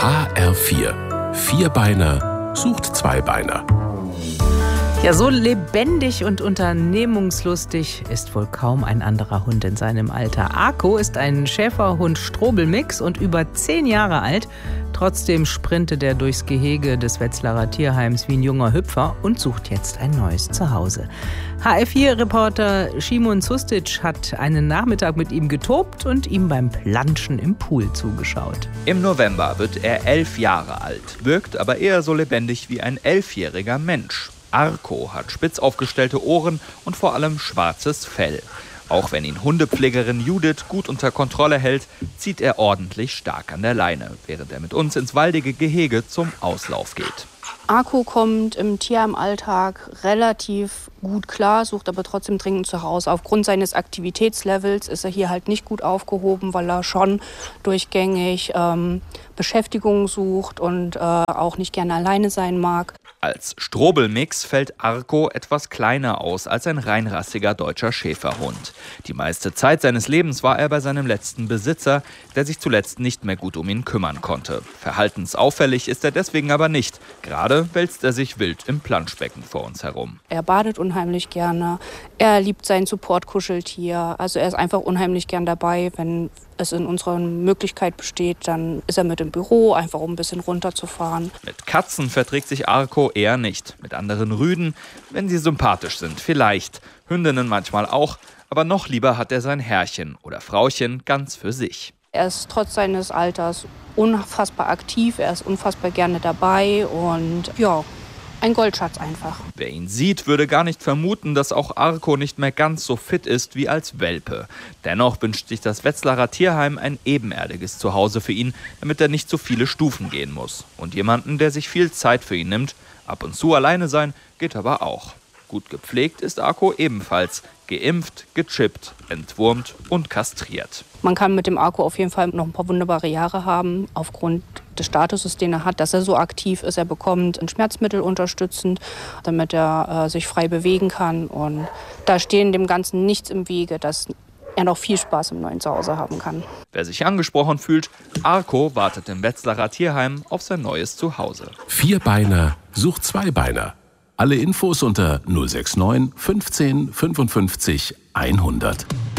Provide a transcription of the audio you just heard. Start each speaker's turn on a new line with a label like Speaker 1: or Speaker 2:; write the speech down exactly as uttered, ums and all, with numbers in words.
Speaker 1: H R vier. Vierbeiner sucht Zweibeiner.
Speaker 2: Ja, so lebendig und unternehmungslustig ist wohl kaum ein anderer Hund in seinem Alter. Arco ist ein Schäferhund-Strobel-Mix und über zehn Jahre alt. Trotzdem sprintet er durchs Gehege des Wetzlarer Tierheims wie ein junger Hüpfer und sucht jetzt ein neues Zuhause. H R vier-Reporter Szymon Sustic hat einen Nachmittag mit ihm getobt und ihm beim Planschen im Pool zugeschaut.
Speaker 3: Im November wird er elf Jahre alt, wirkt aber eher so lebendig wie ein elfjähriger Mensch. Arco hat spitz aufgestellte Ohren und vor allem schwarzes Fell. Auch wenn ihn Hundepflegerin Judith gut unter Kontrolle hält, zieht er ordentlich stark an der Leine, während er mit uns ins waldige Gehege zum Auslauf geht.
Speaker 4: Arco kommt im Tierheimalltag relativ gut klar, sucht aber trotzdem dringend zu Hause. Aufgrund seines Aktivitätslevels ist er hier halt nicht gut aufgehoben, weil er schon durchgängig ähm, Beschäftigung sucht und äh, auch nicht gerne alleine sein mag.
Speaker 3: Als Strobelmix fällt Arco etwas kleiner aus als ein reinrassiger deutscher Schäferhund. Die meiste Zeit seines Lebens war er bei seinem letzten Besitzer, der sich zuletzt nicht mehr gut um ihn kümmern konnte. Verhaltensauffällig ist er deswegen aber nicht. Gerade wälzt er sich wild im Planschbecken vor uns herum.
Speaker 4: Er badet unheimlich gerne, er liebt sein Support-Kuscheltier. Also er ist einfach unheimlich gern dabei. Wenn es in unserer Möglichkeit besteht, dann ist er mit im Büro, einfach um ein bisschen runterzufahren.
Speaker 3: Mit Katzen verträgt sich Arco eher nicht. Mit anderen Rüden, wenn sie sympathisch sind, vielleicht. Hündinnen manchmal auch, aber noch lieber hat er sein Herrchen oder Frauchen ganz für sich.
Speaker 4: Er ist trotz seines Alters unfassbar aktiv, er ist unfassbar gerne dabei und ja, ein Goldschatz einfach.
Speaker 3: Wer ihn sieht, würde gar nicht vermuten, dass auch Arco nicht mehr ganz so fit ist wie als Welpe. Dennoch wünscht sich das Wetzlarer Tierheim ein ebenerdiges Zuhause für ihn, damit er nicht so viele Stufen gehen muss. Und jemanden, der sich viel Zeit für ihn nimmt. Ab und zu alleine sein geht aber auch. Gut gepflegt ist Arco ebenfalls. Geimpft, gechippt, entwurmt und kastriert.
Speaker 4: Man kann mit dem Arco auf jeden Fall noch ein paar wunderbare Jahre haben, aufgrund des Statuses, den er hat, dass er so aktiv ist. Er bekommt ein Schmerzmittel unterstützend, damit er äh, sich frei bewegen kann. Und da stehen dem Ganzen nichts im Wege, dass er noch viel Spaß im neuen Zuhause haben kann.
Speaker 3: Wer sich angesprochen fühlt, Arco wartet im Wetzlarer Tierheim auf sein neues Zuhause.
Speaker 1: Vierbeiner sucht Zweibeiner. Alle Infos unter null sechs neun fünfzehn fünfundfünfzig hundert.